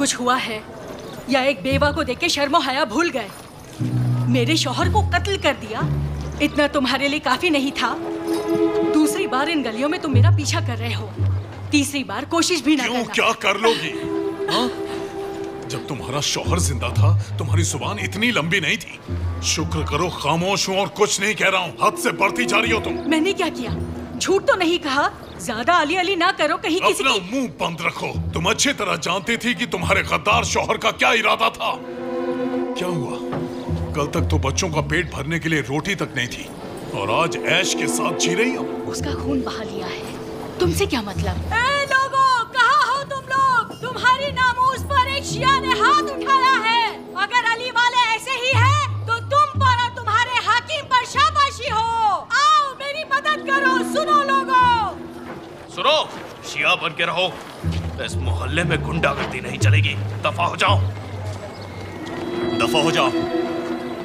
कुछ हुआ है या एक बेवा को देख के शर्मो हया भूल गए? मेरे शौहर को कत्ल कर दिया, इतना तुम्हारे लिए काफी नहीं था? दूसरी बार इन गलियों में तुम मेरा पीछा कर रहे हो, तीसरी बार कोशिश भी ना करना। क्या कर लोगी? हाँ? जब तुम्हारा शौहर जिंदा था तुम्हारी जुबान इतनी लंबी नहीं थी। शुक्र करो खामोश हूँ और कुछ नहीं कह रहा हूँ। हद से बढ़ती जा रही हो तुम। मैंने क्या किया? झूठ तो नहीं कहा। ज्यादा अली अली ना करो, कहीं किसी अपना मुंह बंद रखो। तुम अच्छी तरह जानती थी कि तुम्हारे गद्दार शौहर का क्या इरादा था। क्या हुआ? कल तक तो बच्चों का पेट भरने के लिए रोटी तक नहीं थी और आज ऐश के साथ जी रही हो। उसका खून बहा लिया है, तुमसे क्या मतलब? ए लोगों, कहाँ हो तुम लोग? तुम्हारी नामूस पर एक शिया ने हाथ उठाया है। अगर अली वाले ऐसे ही हैं, तो तुम पर और तुम्हारे हाकिम पर शाबाशी हो। आओ मेरी मदद करो। सुनो लोगों, सुनो, शिया बन के रहो। इस मोहल्ले में गुंडागर्दी नहीं चलेगी। दफा हो जाओ, दफा हो जाओ।